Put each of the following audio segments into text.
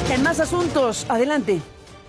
En más asuntos, adelante.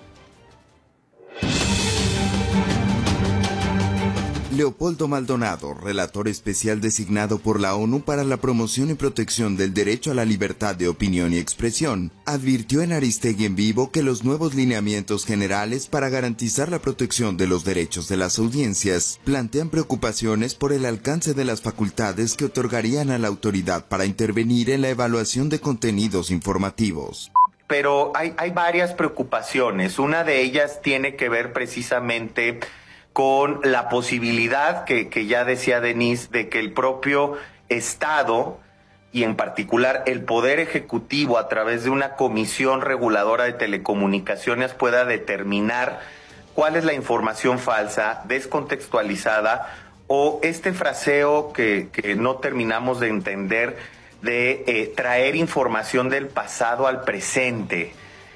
Leopoldo Maldonado, relator especial designado por la ONU para la promoción y protección del derecho a la libertad de opinión y expresión, advirtió en Aristegui en Vivo que los nuevos lineamientos generales para garantizar la protección de los derechos de las audiencias plantean preocupaciones por el alcance de las facultades que otorgarían a la autoridad para intervenir en la evaluación de contenidos informativos. Pero hay varias preocupaciones. Una de ellas tiene que ver precisamente con la posibilidad que ya decía Denise, de que el propio Estado y en particular el Poder Ejecutivo a través de una comisión reguladora de telecomunicaciones pueda determinar cuál es la información falsa, descontextualizada o este fraseo que no terminamos de entender de traer información del pasado al presente.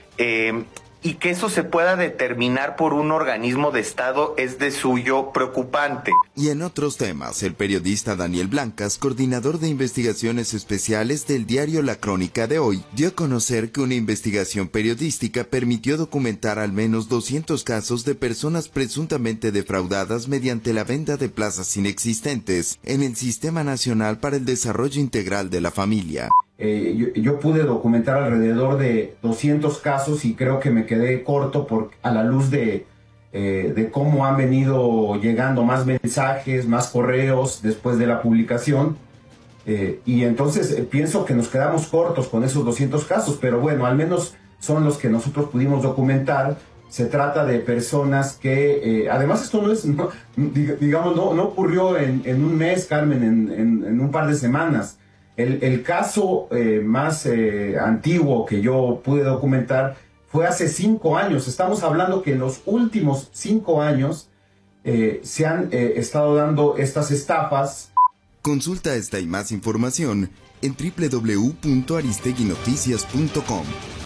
Y que eso se pueda determinar por un organismo de Estado es de suyo preocupante. Y en otros temas, el periodista Daniel Blancas, coordinador de investigaciones especiales del diario La Crónica de Hoy, dio a conocer que una investigación periodística permitió documentar al menos 200 casos de personas presuntamente defraudadas mediante la venta de plazas inexistentes en el Sistema Nacional para el Desarrollo Integral de la Familia. Yo pude documentar alrededor de 200 casos y creo que me quedé corto a la luz de cómo han venido llegando más mensajes, más correos después de la publicación. Y entonces pienso que nos quedamos cortos con esos 200 casos, pero bueno, al menos son los que nosotros pudimos documentar. Se trata de personas que, además esto no ocurrió en un mes, Carmen, en un par de semanas. El caso más antiguo que yo pude documentar fue hace 5 años. Estamos hablando que en los últimos 5 años se han estado dando estas estafas. Consulta esta y más información en www.aristeguinoticias.com.